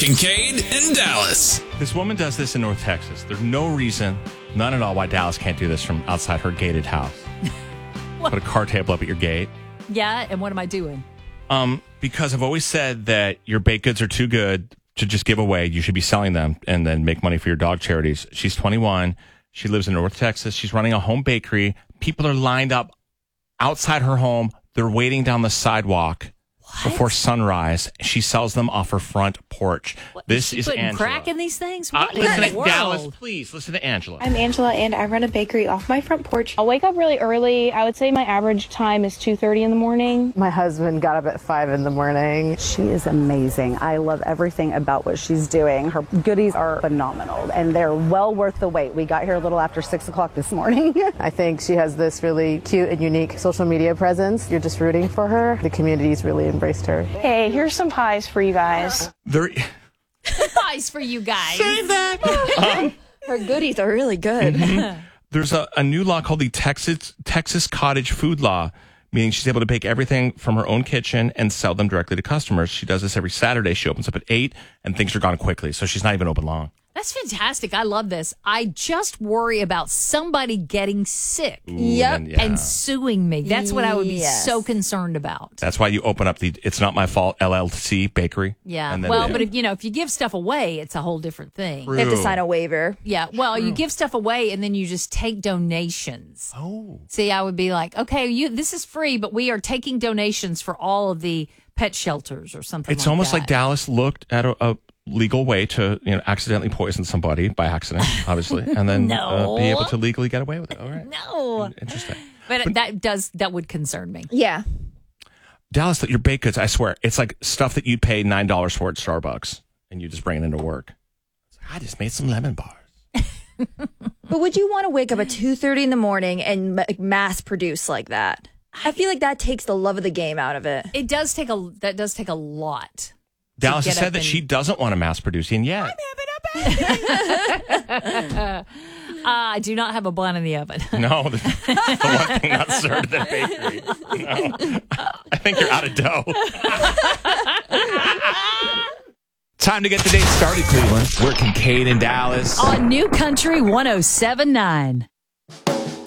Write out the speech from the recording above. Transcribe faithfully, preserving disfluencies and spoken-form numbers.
Kincaid and Dallas. This woman does this in North Texas. There's no reason, none at all, why Dallas can't do this from outside her gated house. Put a car table up at your gate. Yeah, and what am I doing? Um, because I've always said that your baked goods are too good to just give away. You should be selling them and then make money for your dog charities. She's twenty-one. She lives in North Texas. She's running a home bakery. People are lined up outside her home. They're waiting down the sidewalk What? before sunrise. She sells them off her front porch. What, This is, is she putting Angela. crack in these things? Uh, What in listen the to world? Dallas, please. Listen to Angela. I'm Angela, and I run a bakery off my front porch. I'll wake up really early. I would say my average time is two thirty in the morning. My husband got up at five in the morning. She is amazing. I love everything about what she's doing. Her goodies are phenomenal, and they're well worth the wait. We got here a little after six o'clock this morning. I think she has this really cute and unique social media presence. You're just rooting for her. The community's really embraced her. Hey, here's some pies for you guys. There, Pies for you guys. say that. Um, Her goodies are really good. Mm-hmm. There's a, a new law called the Texas Texas Cottage Food Law, meaning she's able to bake everything from her own kitchen and sell them directly to customers. She does this every Saturday. She opens up at eight, and things are gone quickly, so she's not even open long. That's fantastic. I love this. I just worry about somebody getting sick Ooh, Yep. then, yeah. and suing me. That's what I would be Yes. so concerned about. That's why you open up the It's Not My Fault L L C bakery. Yeah. And then Well, they- but if you know, if you give stuff away, it's a whole different thing. They have to True. sign a waiver. Yeah. Well, you give stuff away and then you just take donations. Oh. See, I would be like, okay, you this is free, but we are taking donations for all of the pet shelters or something. It's like almost that. like Dallas looked at a, a legal way to, you know, accidentally poison somebody by accident, obviously, and then No. uh, be able to legally get away with it. All right. No, Interesting. but, that does that would concern me. Yeah. Dallas, that your baked goods, I swear, it's like stuff that you'd pay nine dollars for at Starbucks, and you just bring it into work. It's like, I just made some lemon bars. But would you want to wake up at two thirty in the morning and like, mass produce like that? I feel like that takes the love of the game out of it. It does take a that does take a lot. Dallas get has said up that and- she doesn't want to mass produce, and yet Uh, I do not have a bun in the oven. no, the, the one thing not served at the bakery. No, I think you're out of dough. Time to get the day started, Cleveland. We're Kincaid in Dallas. On New Country one oh seven point nine.